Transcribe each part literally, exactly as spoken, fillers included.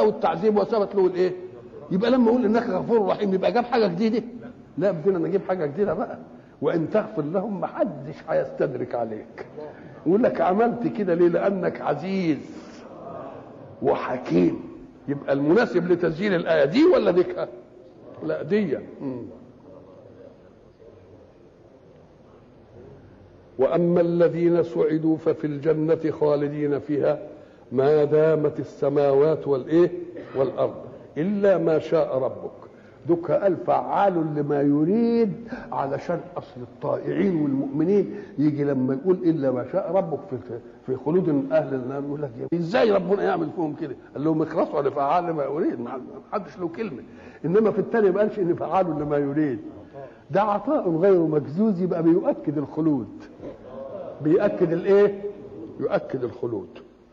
له التعذيب وثبت له الايه؟ يبقى لما اقول انك غفور رحيم يبقى جاب حاجه جديده؟ لا، بدنا نجيب حاجه جديده بقى. وان تغفر لهم ما حدش هيستدرك عليك. يقول لك عملت كده ليه؟ لانك عزيز وحكيم. يبقى المناسب لتسجيل الايه دي ولا ديكها؟ لا دي. واما الذين سعدوا ففي الجنه خالدين فيها ما دامت السماوات والايه والارض الا ما شاء ربك. دوك قال فعال لما يريد، علشان اصل الطائعين والمؤمنين يجي لما يقول الا ما شاء ربك في في خلود اهل النار يقول لك ازاي ربنا يعمل فيهم كده؟ قال لهم اخلصوا على فعال لما يريد، ما حدش له كلمه. انما في الثاني ما قالش ان فعال لما يريد، ده عطاء غير مجزوز، يبقى بيؤكد الخلود. بيؤكد الايه؟ يؤكد الخلود.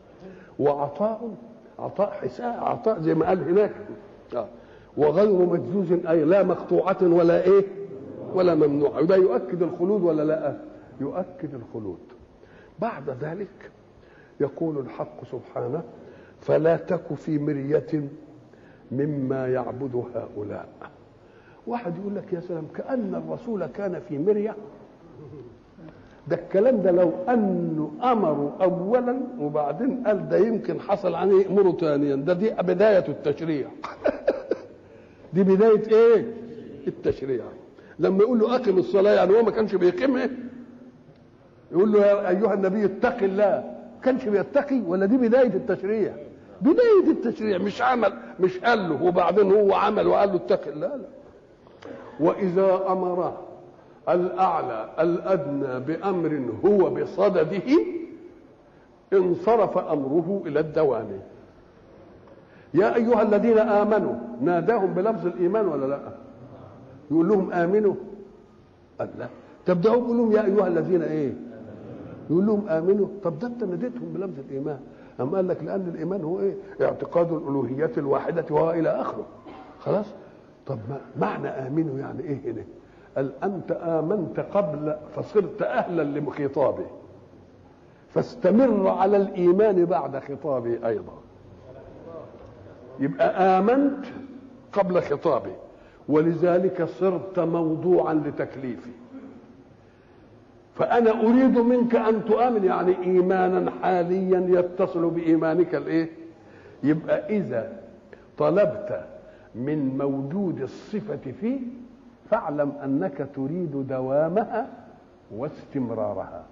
وعطاء عطاء حساب، عطاء زي ما قال هناك آه. وغير مجزوز اي لا مقطوعه ولا ايه ولا ممنوعه. وده يؤكد الخلود ولا لا؟ يؤكد الخلود. بعد ذلك يقول الحق سبحانه فلا تك في مرية مما يعبد هؤلاء. واحد يقول لك يا سلام كأن الرسول كان في مرية. ده الكلام ده لو انه امروا اولا وبعدين قال ده يمكن حصل عنه يامروا ثانيا، ده دي بدايه التشريع. دي بدايه ايه؟ التشريع. لما يقول له اقم الصلاه يعني هو ما كانش بيقيمها؟ يقول له يا ايها النبي اتق الله، كانش بيتقي؟ ولا دي بدايه التشريع؟ بدايه التشريع. مش عمل، مش قال له وبعدين هو عمل وقال له اتق الله، لا. واذا امر الأعلى الأدنى بأمر هو بصدده انصرف أمره إلى الدوام. يا أيها الذين آمنوا ناداهم بلفظ الإيمان ولا لا؟ يقول لهم آمنوا؟ قال لا. طب ده يقول لهم يا أيها الذين إيه؟ يقول لهم آمنوا. طب ده أنت ناديتهم بلفظ الإيمان. أم قال لك لأن الإيمان هو إيه؟ اعتقاد الألوهية الواحدة وهو إلى آخره. خلاص؟ طب ما معنى آمنوا يعني إيه هنا؟ قال أنت آمنت قبل فصرت أهلا لخطابه، فاستمر على الإيمان بعد خطابه أيضا. يبقى آمنت قبل خطابه، ولذلك صرت موضوعا لتكليفي. فأنا أريد منك أن تؤمن، يعني إيمانا حاليا يتصل بإيمانك الإيه؟ يبقى إذا طلبت من موجود الصفة فيه فاعلم أنك تريد دوامها واستمرارها.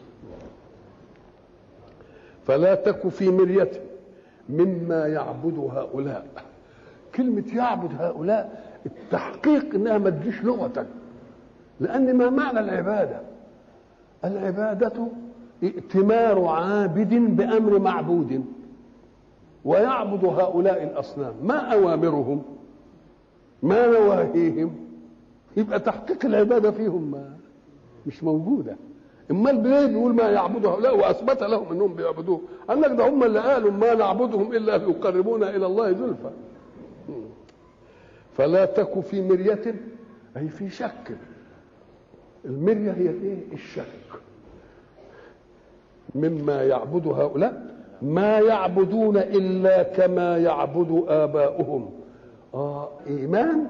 فلا تك في مرية مما يعبد هؤلاء. كلمة يعبد هؤلاء التحقيق انها ما تجيش لغة، لأن ما معنى العبادة؟ العبادة ائتمار عابد بأمر معبود، ويعبد هؤلاء الأصنام. ما أوامرهم؟ ما نواهيهم؟ يبقى تحقيق العبادة فيهم ما مش موجودة. اما البلاد بيقول ما يعبدوا هؤلاء واثبت لهم انهم بيعبدوه، قال لك ده هم اللي قالوا ما نعبدهم الا ليقربونا الى الله زلفى. فلا تك في مرية اي في شك. المرية هي ايه؟ الشك. مما يعبد هؤلاء ما يعبدون الا كما يعبد اباؤهم. اه ايمان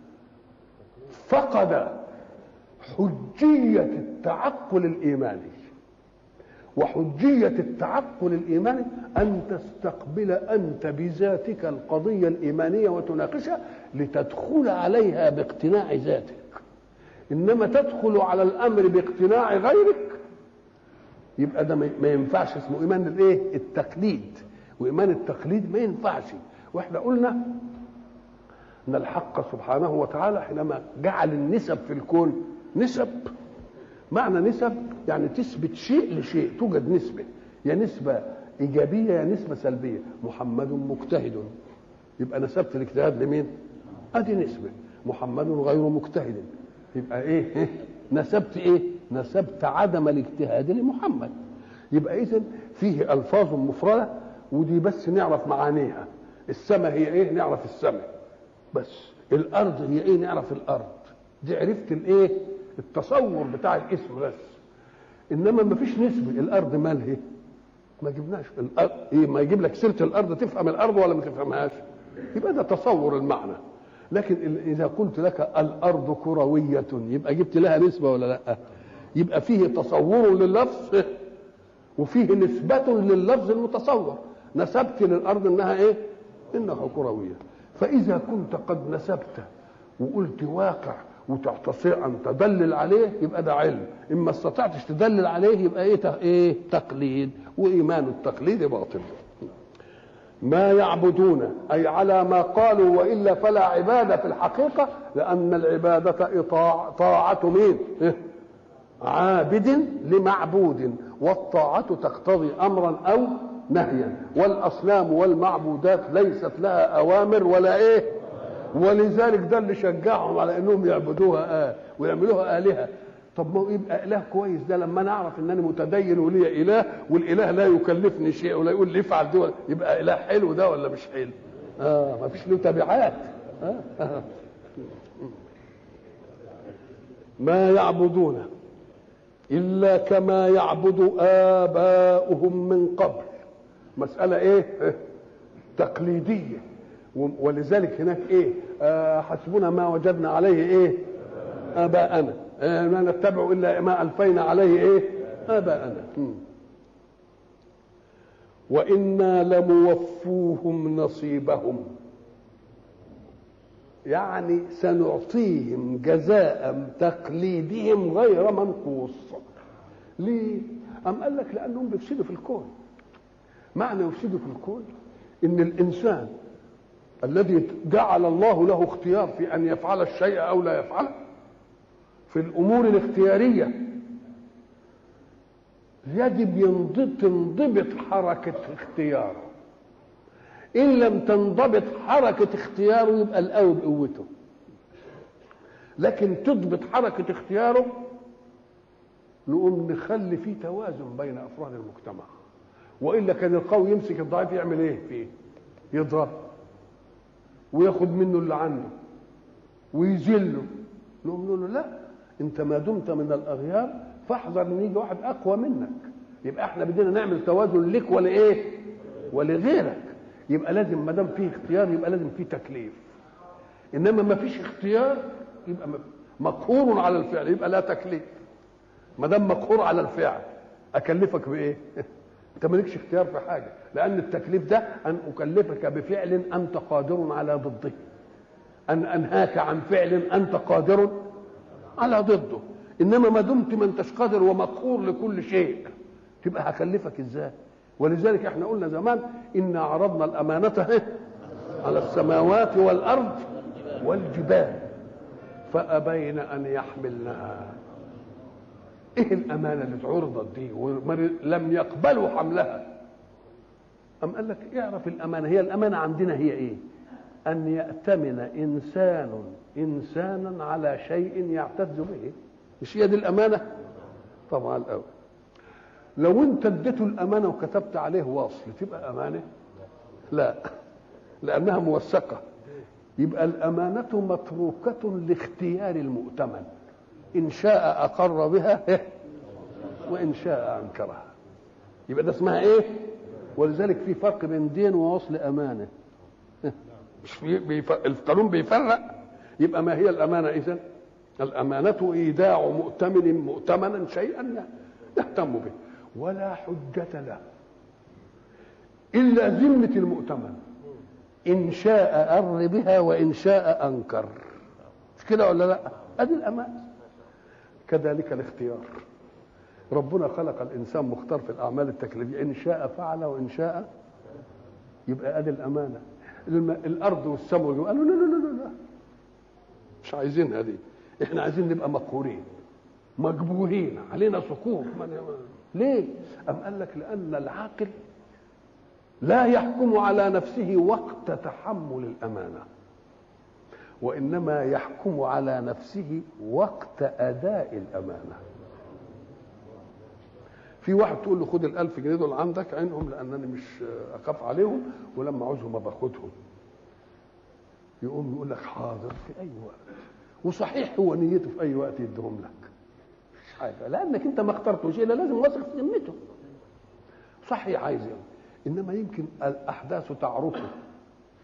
فقد حجية التعقل الإيماني. وحجية التعقل الإيماني أن تستقبل أنت بذاتك القضية الإيمانية وتناقشها لتدخل عليها باقتناع ذاتك. إنما تدخل على الأمر باقتناع غيرك يبقى ده ما ينفعش. اسمه إيمان الإيه؟ التقليد. وإيمان التقليد ما ينفعش. وإحنا قلنا أن الحق سبحانه وتعالى حينما جعل النسب في الكون، نسب معنى نسب يعني تثبت شيء لشيء، توجد نسبة، يا نسبة إيجابية يا نسبة سلبية. محمد مجتهد، يبقى نسبت الاجتهاد لمين؟ أدي نسبة. محمد غير مجتهد، يبقى إيه؟ نسبت إيه؟ نسبت عدم الاجتهاد لمحمد. يبقى إذن فيه ألفاظ مفردة ودي بس نعرف معانيها. السماء هي إيه؟ نعرف السماء بس. الارض هي ايه؟ نعرف الارض. دي عرفت الايه؟ التصور بتاع الاسم بس. انما ما فيش نسبه. الارض مالها؟ ما جبناش الارض ايه، ما يجيب لك سيره الارض تفهم الارض ولا ما تفهمهاش، يبقى ده تصور المعنى. لكن اذا قلت لك الارض كرويه يبقى جبت لها نسبه ولا لا؟ يبقى فيه تصور لللفظ وفيه نسبه لللفظ المتصور. نسبت للارض انها ايه؟ انها كرويه. فاذا كنت قد نسبت وقلت واقع وتستطيع ان تدلل عليه يبقى ده علم، اما استطعتش تدلل عليه يبقى ايه؟ ايه؟ تقليد، وايمان التقليد باطل. ما يعبدون اي على ما قالوا، والا فلا عباده في الحقيقه، لان العباده إطاع طاعه مين؟ عابد لمعبود، والطاعه تقتضي امرا او نهيا، والاصنام والمعبودات ليست لها اوامر ولا ايه، ولذلك ده اللي شجعهم على انهم يعبدوها آه ويعملوها الهه. طب ما يبقى اله كويس ده لما نعرف انني متدين ولي اله، والاله لا يكلفني شيء ولا يقول لي افعل دي، يبقى اله حلو ده ولا مش حلو؟ اه ما فيش له تبعات. آه. آه. ما يعبدون الا كما يعبد اباؤهم من قبل. مساله ايه؟ تقليديه. ولذلك هناك ايه؟ آه حسبنا ما وجدنا عليه ايه؟ اباءنا، آه ما نتبع الا ما الفينا عليه ايه؟ اباءنا. وانا لموفوهم نصيبهم، يعني سنعطيهم جزاء تقليدهم غير منقوص. ليه؟ أم قال لك لانهم بيفسدوا في الكون. معنى يفسدوا في الكون ان الانسان الذي جعل الله له اختيار في ان يفعل الشيء او لا يفعله في الامور الاختياريه، يجب تنضبط حركه اختياره. ان لم تنضبط حركه اختياره يبقى القوي بقوته، لكن تضبط حركه اختياره نقوم نخلي فيه توازن بين افراد المجتمع. والا كان القوي يمسك الضعيف يعمل ايه فيه؟ يضرب وياخد منه اللي عنده ويذله. نقوم نقول له لا، انت ما دمت من الاغيار فاحذر ان يجي واحد اقوى منك. يبقى احنا بدنا نعمل توازن لك ولايه؟ ولغيرك. يبقى لازم ما دام فيه اختيار يبقى لازم فيه تكليف. انما ما فيش اختيار يبقى مقهور على الفعل، يبقى لا تكليف. ما دام مقهور على الفعل اكلفك بايه؟ انت مالكش اختيار في حاجه، لان التكليف ده ان اكلفك بفعل انت قادر على ضده، ان انهاك عن فعل انت قادر على ضده. انما ما دمت ما انتش قادر ومقهور لكل شيء تبقى هكلفك ازاي؟ ولذلك احنا قلنا زمان ان عرضنا الامانه على السماوات والارض والجبال فابين ان يحملنها. ايه الامانه اللي اتعرضت دي ولم يقبلوا حملها؟ ام قال لك اعرف الامانه، هي الامانه عندنا هي ايه؟ ان يأتمن انسان انسانا على شيء يعتز به. مش هي دي الامانه؟ طبعا الاول لو انت اديته الامانه وكتبت عليه وصل تبقى امانه؟ لا، لانها موثقه. يبقى الامانه متروكه لاختيار المؤتمن، ان شاء اقر بها وان شاء انكرها. يبقى ده اسمها ايه؟ ولذلك في فرق بين دين ووصل امانه. مش في بيف... القانون بيفرق. يبقى ما هي الامانه اذن؟ الامانه ايداع مؤتمن مؤتمنا شيئا يهتم به ولا حجه له الا ذمه المؤتمن، ان شاء أر بها وان شاء انكر. مش كده ولا لا؟ ادي الامانه. كذلك الاختيار، ربنا خلق الانسان مختار في الاعمال التكليفيه، ان شاء فعل وان شاء. يبقى ادي الامانه. الارض والسماء قالوا لا لا لا لا مش عايزينها دي، احنا عايزين نبقى مقهورين مجبورين علينا سقوط. ليه؟ ام قال لك لان العاقل لا يحكم على نفسه وقت تحمل الامانه، وانما يحكم على نفسه وقت اداء الامانه. في واحد تقول له خد الألف جنيه دول عندك عينهم لانني مش اخاف عليهم ولما عاوزهم باخدهم. يقوم يقول لك حاضر في اي وقت، وصحيح هو نيته في اي وقت يديهم لك، مش حاجه، لانك انت ما اخترتوش الا لازم واثق في ذمته. صحيح عايز يعني. انما يمكن الاحداث تعرفه